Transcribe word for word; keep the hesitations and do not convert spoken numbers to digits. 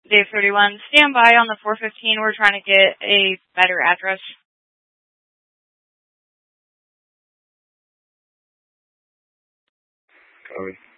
Dave thirty-one, stand by on the four fifteen. We're trying to get a better address. Copy.